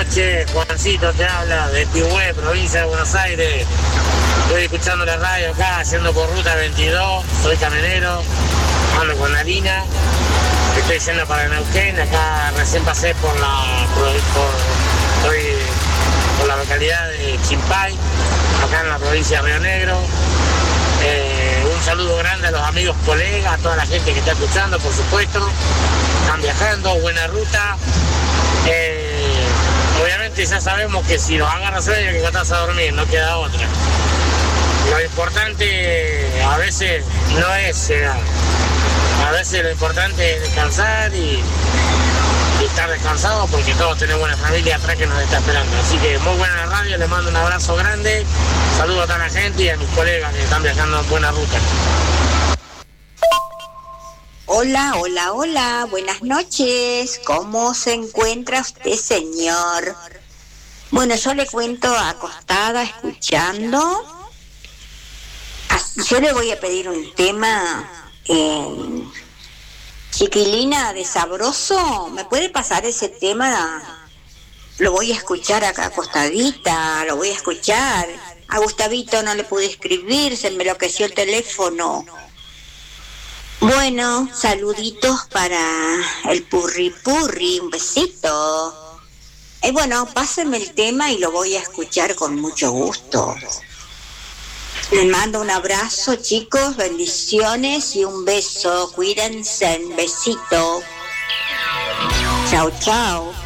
noches, Juancito te habla de Pihue, provincia de Buenos Aires. Estoy escuchando la radio acá, haciendo por ruta 22, soy camionero, ando con harina, estoy yendo para Neuquén, acá recién pasé por la localidad de Chimpay, acá en la provincia de Río Negro. Un saludo grande a los amigos, colegas, a toda la gente que está escuchando, por supuesto. Están viajando, buena ruta. Obviamente ya sabemos que si nos agarra sueño hay que acostarse a dormir, no queda otra. Lo importante a veces no es llegar. A veces lo importante es descansar y estar descansado porque todos tenemos una familia atrás que nos está esperando. Así que muy buena la radio, les mando un abrazo grande, saludo a toda la gente y a mis colegas que están viajando en buena ruta. Hola, hola, hola, buenas noches. ¿Cómo se encuentra usted, señor? Bueno, yo le cuento acostada, escuchando. Yo le voy a pedir un tema, Chiquilina de Sabroso. ¿Me puede pasar ese tema? Lo voy a escuchar acá acostadita, lo voy a escuchar. A Gustavito no le pude escribir, se me enloqueció el teléfono. Bueno, saluditos para el Purri Purri, un besito. Y bueno, pásenme el tema y lo voy a escuchar con mucho gusto. Les mando un abrazo, chicos, bendiciones y un beso. Cuídense, un besito. Chao, chao.